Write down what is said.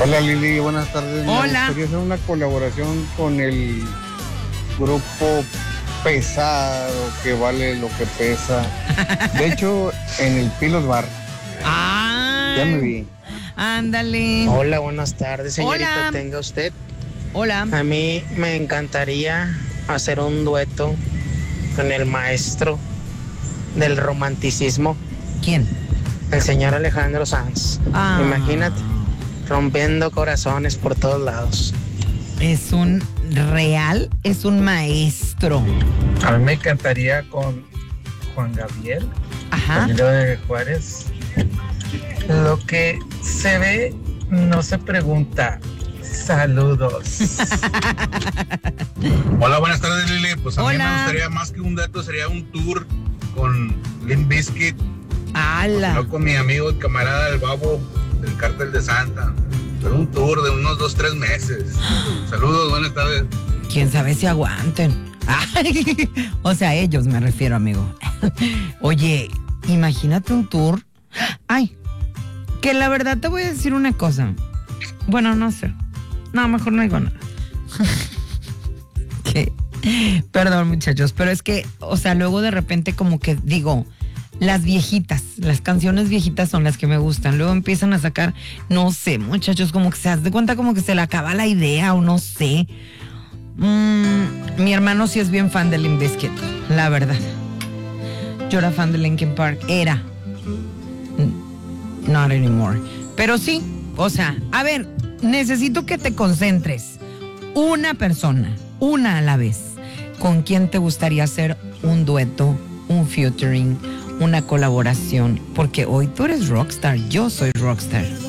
Hola Lili, buenas tardes. Hola. Me gustaría hacer una colaboración con el grupo Pesado, que vale lo que pesa. De hecho, en el Pilos Bar. ¡Ay! Ya me vi. Ándale. Hola, buenas tardes, señorita. Hola. Tenga usted. Hola. A mí me encantaría hacer un dueto con el maestro del romanticismo, ¿Quién? el señor Alejandro Sanz. Ah. Imagínate, rompiendo corazones por todos lados. Es un maestro. A mí me encantaría con Juan Gabriel, Ajá. Camilo de Juárez. Lo que se ve no se pregunta. Saludos. Hola, buenas tardes, Lili. Pues a mí Hola. me gustaría más que un dato, sería un tour con Limp Bizkit, ¡Hala! no con mi amigo y camarada el Babo del Cártel de Santa. Pero un tour de unos 2-3 meses. Saludos, buenas tardes. ¿Quién sabe si aguanten? Ay, o sea, ellos me refiero, amigo. Oye, imagínate un tour. Ay, que la verdad te voy a decir una cosa. Bueno, no sé. No, mejor no digo nada. ¿Qué? Perdón, muchachos, pero es que, o sea, luego de repente como que digo, las viejitas, las canciones viejitas son las que me gustan. Luego empiezan a sacar, no sé, muchachos, como que se hace de cuenta como que se le acaba la idea o no sé. Mi hermano sí es bien fan de Limp Bizkit, la verdad. Yo era fan de Linkin Park, era. Not anymore. Pero sí, o sea, a ver, necesito que te concentres. Una persona, una a la vez. ¿Con quién te gustaría hacer un dueto, un featuring, una colaboración? Porque hoy tú eres rockstar, yo soy rockstar.